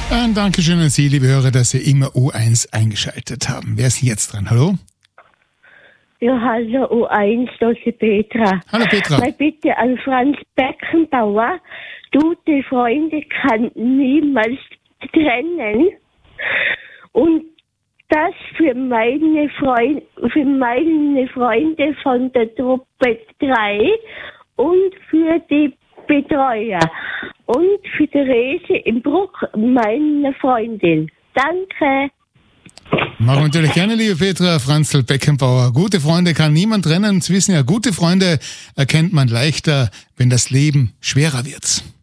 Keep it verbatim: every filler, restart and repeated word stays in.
Ein Dankeschön an Sie, liebe Hörer, dass Sie immer U eins eingeschaltet haben. Wer ist jetzt dran? Hallo? Ja, hallo U eins, das ist Petra. Hallo Petra. Meine Bitte an Franz Beckenbauer. Gute Freunde kann niemals trennen. Und das für meine Freunde, für meine Freunde von der Truppe drei und für die Betreuer und für Therese im Bruck, meine Freundin. Danke. Machen wir natürlich gerne, liebe Petra. Franzl Beckenbauer. Gute Freunde kann niemand trennen. Sie wissen ja, gute Freunde erkennt man leichter, wenn das Leben schwerer wird.